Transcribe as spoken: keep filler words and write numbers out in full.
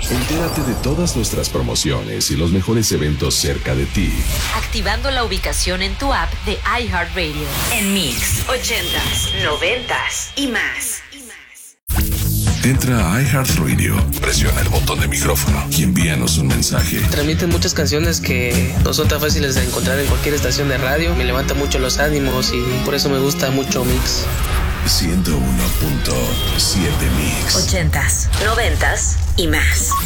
Entérate de todas nuestras promociones y los mejores eventos cerca de ti, activando la ubicación en tu app de iHeartRadio. En Mix, ochentas, noventas y más. Entra a iHeartRadio, presiona el botón de micrófono y envíanos un mensaje. Transmiten muchas canciones que no son tan fáciles de encontrar en cualquier estación de radio. Me levanta mucho los ánimos y por eso me gusta mucho Mix. ciento uno punto siete Mix. Ochentas, noventas y más.